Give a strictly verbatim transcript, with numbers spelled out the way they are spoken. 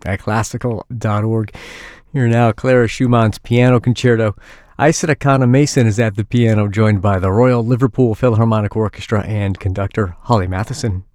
at classical dot org. Here now, Clara Schumann's Piano Concerto. Isaac Akana Mason is at the piano, joined by the Royal Liverpool Philharmonic Orchestra and conductor Holly Matheson.